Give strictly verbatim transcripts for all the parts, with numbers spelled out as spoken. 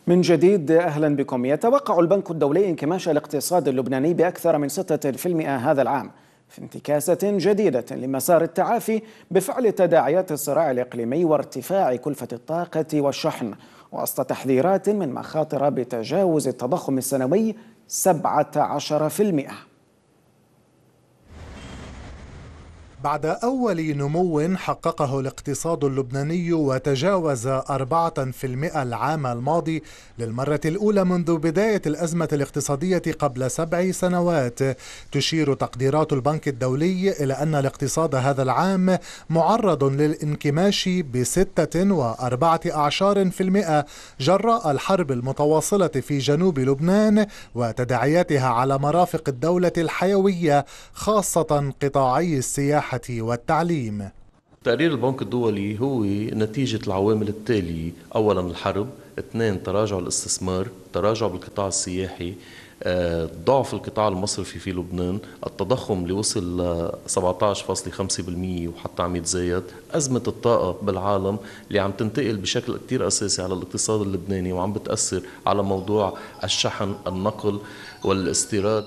من جديد أهلا بكم. يتوقع البنك الدولي انكماش الاقتصاد اللبناني بأكثر من ستة بالمئة هذا العام في انتكاسة جديدة لمسار التعافي بفعل تداعيات الصراع الإقليمي وارتفاع كلفة الطاقة والشحن، وسط تحذيرات من مخاطر بتجاوز التضخم السنوي سبعة عشر بالمئة. بعد أول نمو حققه الاقتصاد اللبناني وتجاوز أربعة بالمئة العام الماضي للمرة الأولى منذ بداية الأزمة الاقتصادية قبل سبع سنوات، تشير تقديرات البنك الدولي إلى أن الاقتصاد هذا العام معرض للانكماش بستة وأربعة أعشار بالمئة جراء الحرب المتواصلة في جنوب لبنان وتداعياتها على مرافق الدولة الحيوية خاصة قطاعي السياحة والتعليم. تقرير البنك الدولي هو نتيجة العوامل التالية: أولا الحرب، اثنين تراجع الاستثمار، تراجع بالقطاع السياحي، ضعف القطاع المصرفي في لبنان، التضخم اللي وصل ل سبعة عشر فاصلة خمسة بالمئة وحتى عم يتزايد، أزمة الطاقة بالعالم اللي عم تنتقل بشكل كتير أساسي على الاقتصاد اللبناني وعم بتأثر على موضوع الشحن، النقل والاستيراد.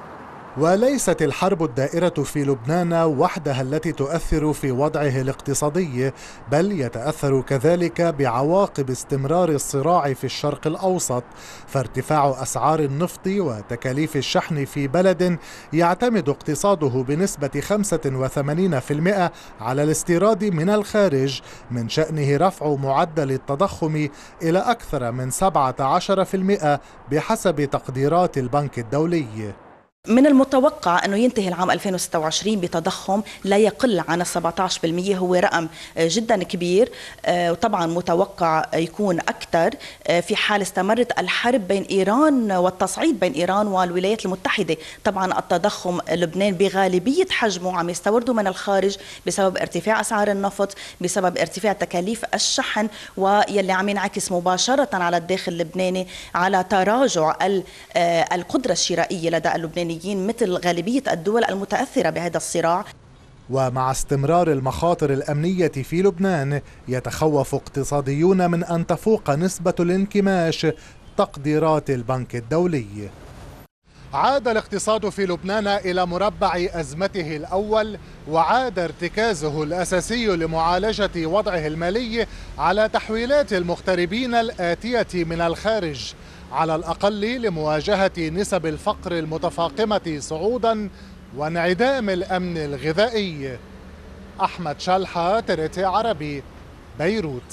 وليست الحرب الدائرة في لبنان وحدها التي تؤثر في وضعه الاقتصادي، بل يتأثر كذلك بعواقب استمرار الصراع في الشرق الأوسط، فارتفاع أسعار النفط وتكاليف الشحن في بلد يعتمد اقتصاده بنسبة خمسة وثمانين بالمئة على الاستيراد من الخارج من شأنه رفع معدل التضخم إلى أكثر من سبعة عشر بالمئة بحسب تقديرات البنك الدولي. من المتوقع أنه ينتهي العام ألفين وستة وعشرين بتضخم لا يقل عن سبعة عشر بالمئة، هو رقم جدا كبير، وطبعا متوقع يكون أكثر في حال استمرت الحرب بين إيران والتصعيد بين إيران والولايات المتحدة. طبعا التضخم لبنان بغالبية حجمه عم يستورده من الخارج بسبب ارتفاع أسعار النفط، بسبب ارتفاع تكاليف الشحن، ويلي عم ينعكس مباشرة على الداخل اللبناني على تراجع القدرة الشرائية لدى اللبنانيين مثل غالبية الدول المتأثرة بهذا الصراع. ومع استمرار المخاطر الأمنية في لبنان، يتخوف اقتصاديون من أن تفوق نسبة الانكماش تقديرات البنك الدولي. عاد الاقتصاد في لبنان إلى مربع أزمته الأول، وعاد ارتكازه الأساسي لمعالجة وضعه المالي على تحويلات المغتربين الآتية من الخارج، على الأقل لمواجهة نسب الفقر المتفاقمة صعودا وانعدام الأمن الغذائي. أحمد شلحة، تي ار تي عربي، بيروت.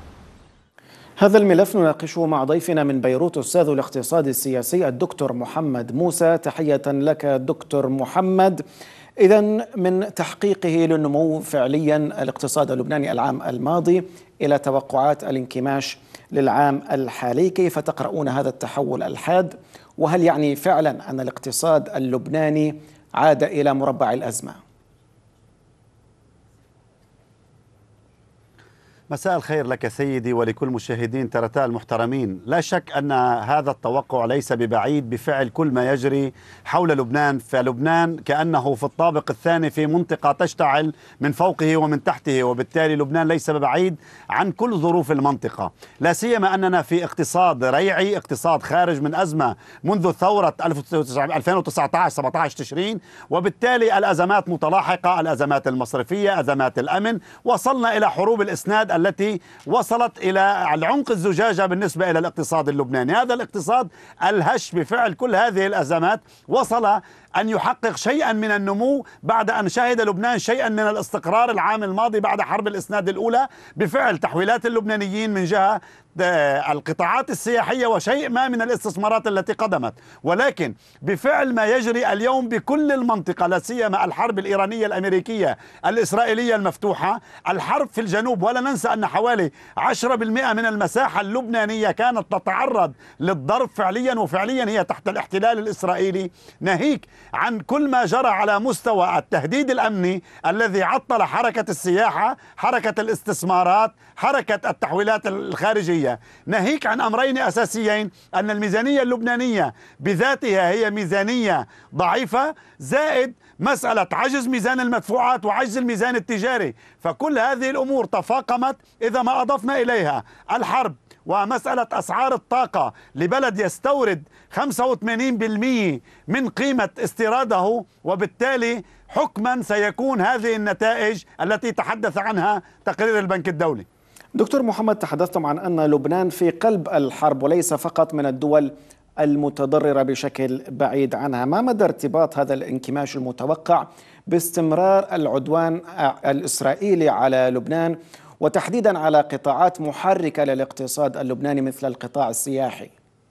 هذا الملف نناقشه مع ضيفنا من بيروت أستاذ الاقتصاد السياسي الدكتور محمد موسى. تحية لك دكتور محمد. إذا من تحقيقه للنمو فعليا الاقتصاد اللبناني العام الماضي إلى توقعات الانكماش للعام الحالي، كيف تقرؤون هذا التحول الحاد؟ وهل يعني فعلا أن الاقتصاد اللبناني عاد إلى مربع الأزمة؟ مساء الخير لك سيدي ولكل مشاهدين ترتا المحترمين. لا شك أن هذا التوقع ليس ببعيد بفعل كل ما يجري حول لبنان، فلبنان كأنه في الطابق الثاني في منطقة تشتعل من فوقه ومن تحته، وبالتالي لبنان ليس ببعيد عن كل ظروف المنطقة، لا سيما أننا في اقتصاد ريعي، اقتصاد خارج من أزمة منذ ثورة ألفين وتسعة عشر سبعة عشر تشرين، وبالتالي الأزمات متلاحقة، الأزمات المصرفية، أزمات الأمن، وصلنا إلى حروب الإسناد التي وصلت إلى العنق الزجاجة بالنسبة إلى الاقتصاد اللبناني. هذا الاقتصاد الهش بفعل كل هذه الأزمات وصل أن يحقق شيئا من النمو بعد أن شهد لبنان شيئا من الاستقرار العام الماضي بعد حرب الإسناد الأولى، بفعل تحويلات اللبنانيين من جهة القطاعات السياحية وشيء ما من الاستثمارات التي قدمت، ولكن بفعل ما يجري اليوم بكل المنطقة، لا سيما الحرب الإيرانية الأمريكية الإسرائيلية المفتوحة، الحرب في الجنوب، ولا ننسى أن حوالي عشرة بالمئة من المساحة اللبنانية كانت تتعرض للضرب فعليا، وفعليا هي تحت الاحتلال الإسرائيلي، ناهيك عن كل ما جرى على مستوى التهديد الأمني الذي عطل حركة السياحة، حركة الاستثمارات، حركة التحويلات الخارجية، ناهيك عن أمرين أساسيين: أن الميزانية اللبنانية بذاتها هي ميزانية ضعيفة، زائد مسألة عجز ميزان المدفوعات وعجز الميزان التجاري. فكل هذه الأمور تفاقمت، إذا ما أضفنا إليها الحرب ومسألة أسعار الطاقة لبلد يستورد خمسة وثمانين بالمئة من قيمة استيراده، وبالتالي حكما سيكون هذه النتائج التي تحدث عنها تقرير البنك الدولي. دكتور محمد، تحدثتم عن أن لبنان في قلب الحرب وليس فقط من الدول المتضررة بشكل بعيد عنها. ما مدى ارتباط هذا الانكماش المتوقع باستمرار العدوان الإسرائيلي على لبنان، وتحديدا على قطاعات محركة للاقتصاد اللبناني مثل القطاع السياحي؟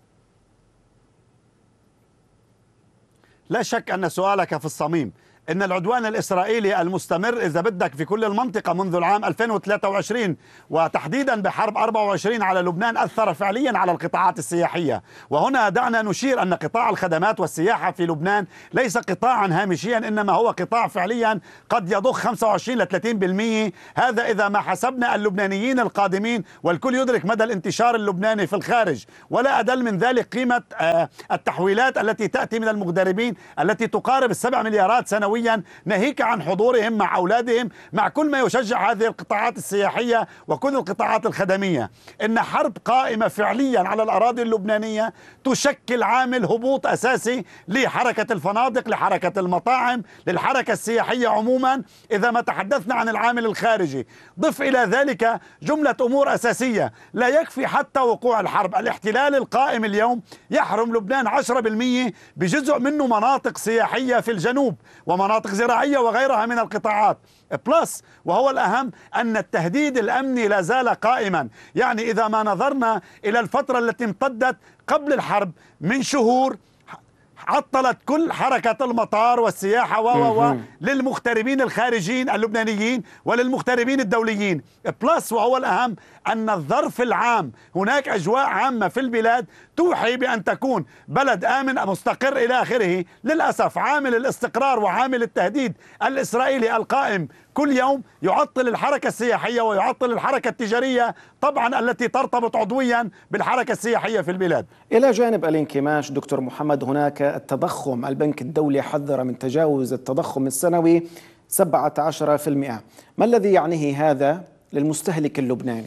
لا شك أن سؤالك في الصميم. إن العدوان الإسرائيلي المستمر إذا بدك في كل المنطقة منذ العام ألفين وثلاثة وعشرين وتحديدا بحرب أربعة وعشرين على لبنان أثر فعليا على القطاعات السياحية. وهنا دعنا نشير أن قطاع الخدمات والسياحة في لبنان ليس قطاعا هامشيا، إنما هو قطاع فعليا قد يضخ خمسة وعشرين إلى ثلاثين بالمئة، هذا إذا ما حسبنا اللبنانيين القادمين، والكل يدرك مدى الانتشار اللبناني في الخارج. ولا أدل من ذلك قيمة التحويلات التي تأتي من المغتربين التي تقارب السبع مليارات سنويا، ناهيك عن حضورهم مع أولادهم، مع كل ما يشجع هذه القطاعات السياحية وكل القطاعات الخدمية. إن حرب قائمة فعليا على الأراضي اللبنانية تشكل عامل هبوط أساسي لحركة الفنادق، لحركة المطاعم، للحركة السياحية عموما إذا ما تحدثنا عن العامل الخارجي. ضف إلى ذلك جملة أمور أساسية. لا يكفي حتى وقوع الحرب، الاحتلال القائم اليوم يحرم لبنان عشرة بالمئة بجزء منه مناطق سياحية في الجنوب ومناطق زراعية وغيرها من القطاعات. بلس وهو الأهم أن التهديد الأمني لا زال قائما. يعني إذا ما نظرنا إلى الفترة التي امتدت قبل الحرب من شهور، عطلت كل حركة المطار والسياحة و للمغتربين الخارجيين اللبنانيين وللمغتربين الدوليين. بلس وهو الأهم أن الظرف العام، هناك أجواء عامة في البلاد توحي بأن تكون بلد آمن مستقر إلى آخره. للأسف عامل الاستقرار وعامل التهديد الإسرائيلي القائم كل يوم يعطل الحركة السياحية ويعطل الحركة التجارية طبعا التي ترتبط عضويا بالحركة السياحية في البلاد. إلى جانب الانكماش دكتور محمد، هناك التضخم. البنك الدولي حذر من تجاوز التضخم السنوي سبعة عشر بالمئة. ما الذي يعنيه هذا للمستهلك اللبناني؟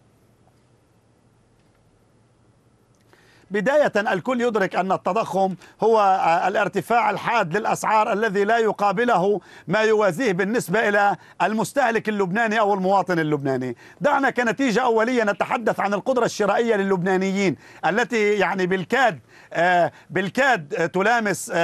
بداية الكل يدرك أن التضخم هو الارتفاع الحاد للأسعار الذي لا يقابله ما يوازيه بالنسبة إلى المستهلك اللبناني أو المواطن اللبناني. دعنا كنتيجة أولية نتحدث عن القدرة الشرائية للبنانيين التي يعني بالكاد بالكاد تلامس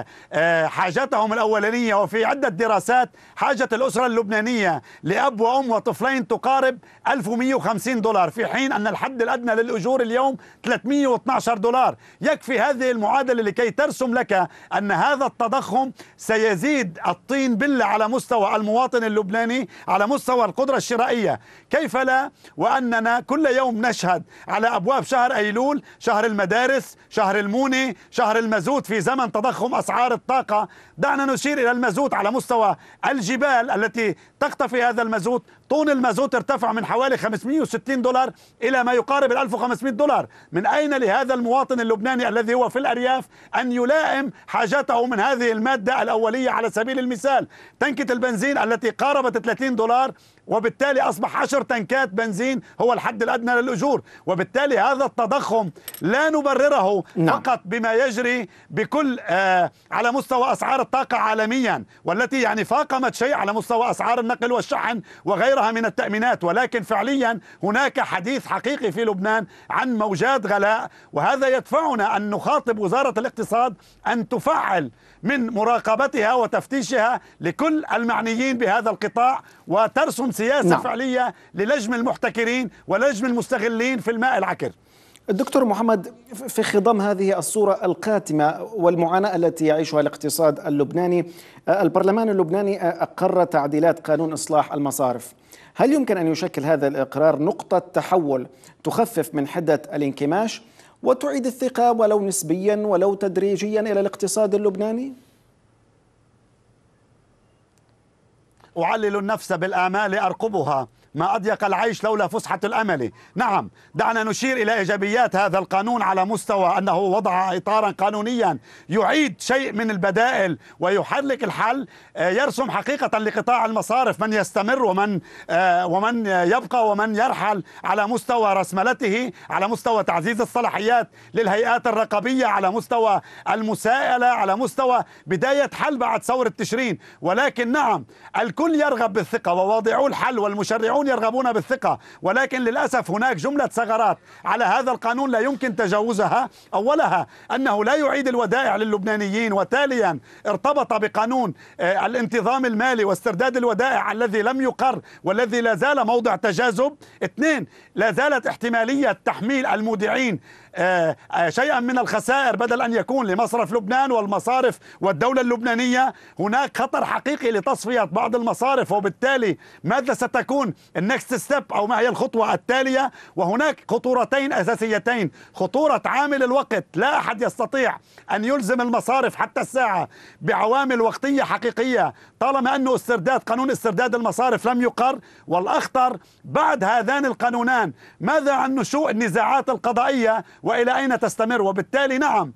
حاجتهم الأولانية. وفي عدة دراسات حاجة الأسرة اللبنانية لأب وأم وطفلين تقارب ألف ومئة وخمسين دولار، في حين أن الحد الأدنى للأجور اليوم ثلاثمئة واثني عشر دولار. يكفي هذه المعادلة لكي ترسم لك أن هذا التضخم سيزيد الطين بلة على مستوى المواطن اللبناني، على مستوى القدرة الشرائية. كيف لا وأننا كل يوم نشهد على أبواب شهر أيلول، شهر المدارس، شهر المونة، شهر المازوت في زمن تضخم أسعار الطاقة. دعنا نشير إلى المازوت على مستوى الجبال التي تقطفي هذا المازوت. طن المازوت ارتفع من حوالي خمسمئة وستين دولار إلى ما يقارب ألف وخمسمئة دولار. من أين لهذا المواطن اللبناني الذي هو في الأرياف أن يلائم حاجته من هذه المادة الأولية؟ على سبيل المثال تنكة البنزين التي قاربت ثلاثين دولار، وبالتالي أصبح عشر تنكات بنزين هو الحد الأدنى للأجور. وبالتالي هذا التضخم لا نبرره نعم. فقط بما يجري بكل آه على مستوى أسعار الطاقة عالميا، والتي يعني فاقمت شيء على مستوى أسعار النقل والشحن وغيرها من التأمينات، ولكن فعليا هناك حديث حقيقي في لبنان عن موجات غلاء. وهذا يدفعنا أن نخاطب وزارة الاقتصاد أن تفعل من مراقبتها وتفتيشها لكل المعنيين بهذا القطاع، وترسم سياسة نعم. فعلية للجم المحتكرين ولجم المستغلين في الماء العكر. الدكتور محمد، في خضم هذه الصورة القاتمة والمعاناة التي يعيشها الاقتصاد اللبناني، البرلمان اللبناني أقر تعديلات قانون إصلاح المصارف. هل يمكن أن يشكل هذا الإقرار نقطة تحول تخفف من حدة الانكماش وتعيد الثقة ولو نسبيا ولو تدريجيا إلى الاقتصاد اللبناني؟ أعلل النفس بالآمال أرقبها ما أضيق العيش لولا فسحة الأمل. نعم، دعنا نشير إلى إيجابيات هذا القانون على مستوى أنه وضع إطارا قانونيا يعيد شيء من البدائل ويحرك الحل، يرسم حقيقة لقطاع المصارف من يستمر ومن ومن يبقى ومن يرحل على مستوى رسملته، على مستوى تعزيز الصلاحيات للهيئات الرقابية، على مستوى المساءلة، على مستوى بداية حل بعد ثورة تشرين. ولكن نعم، الكل يرغب بالثقة وواضعو الحل والمشرعون يرغبون بالثقة، ولكن للأسف هناك جملة ثغرات على هذا القانون لا يمكن تجاوزها. أولها أنه لا يعيد الودائع للبنانيين، وتاليا ارتبط بقانون الانتظام المالي واسترداد الودائع الذي لم يقر والذي لا زال موضع تجاذب. اثنين، لا زالت احتمالية تحميل المودعين شيئا من الخسائر بدل أن يكون لمصرف لبنان والمصارف والدولة اللبنانية. هناك خطر حقيقي لتصفية بعض المصارف، وبالتالي ماذا ستكون النكست ستيب أو ما هي الخطوة التالية؟ وهناك خطورتين أساسيتين: خطورة عامل الوقت، لا أحد يستطيع أن يلزم المصارف حتى الساعة بعوامل وقتية حقيقية طالما أنه استرداد قانون استرداد المصارف لم يقر. والأخطر بعد هذان القانونان، ماذا عن نشوء النزاعات القضائية وإلى أين تستمر؟ وبالتالي نعم،